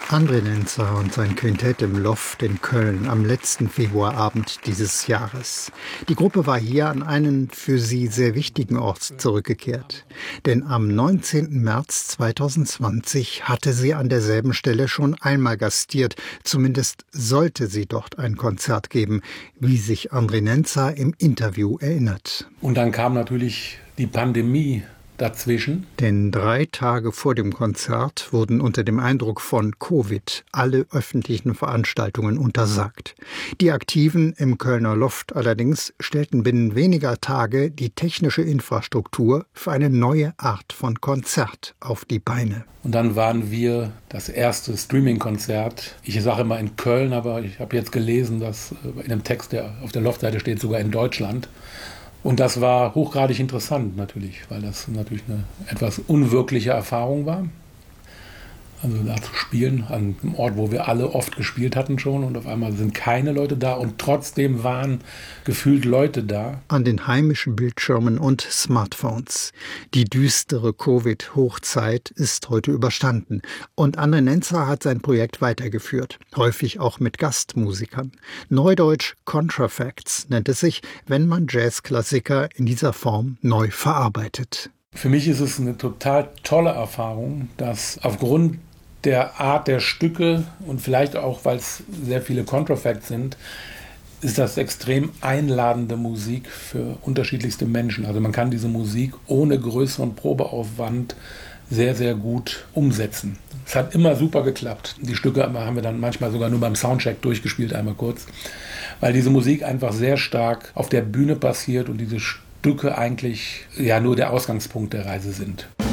André Nenzer und sein Quintett im Loft in Köln am letzten Februarabend dieses Jahres. Die Gruppe war hier an einen für sie sehr wichtigen Ort zurückgekehrt. Denn am 19. März 2020 hatte sie an derselben Stelle schon einmal gastiert. Zumindest sollte sie dort ein Konzert geben, wie sich André Nenzer im Interview erinnert. Und dann kam natürlich die Pandemie dazwischen. Denn 3 Tage vor dem Konzert wurden unter dem Eindruck von Covid alle öffentlichen Veranstaltungen untersagt. Die Aktiven im Kölner Loft allerdings stellten binnen weniger Tage die technische Infrastruktur für eine neue Art von Konzert auf die Beine. Und dann waren wir das erste Streaming-Konzert. Ich sage immer in Köln, aber ich habe jetzt gelesen, dass in dem Text, der auf der Loftseite steht, sogar in Deutschland. Und das war hochgradig interessant natürlich, weil das natürlich eine etwas unwirkliche Erfahrung war. Also da zu spielen an einem Ort, wo wir alle oft gespielt hatten schon, und auf einmal sind keine Leute da und trotzdem waren gefühlt Leute da. An den heimischen Bildschirmen und Smartphones. Die düstere Covid-Hochzeit ist heute überstanden und André Nenzer hat sein Projekt weitergeführt, häufig auch mit Gastmusikern. Neudeutsch Contrafacts nennt es sich, wenn man Jazzklassiker in dieser Form neu verarbeitet. Für mich ist es eine total tolle Erfahrung, dass aufgrund der Art der Stücke und vielleicht auch, weil es sehr viele Contrafacts sind, ist das extrem einladende Musik für unterschiedlichste Menschen. Also man kann diese Musik ohne größeren Probeaufwand sehr, sehr gut umsetzen. Es hat immer super geklappt. Die Stücke haben wir dann manchmal sogar nur beim Soundcheck durchgespielt, einmal kurz, weil diese Musik einfach sehr stark auf der Bühne passiert und diese Stücke eigentlich ja nur der Ausgangspunkt der Reise sind.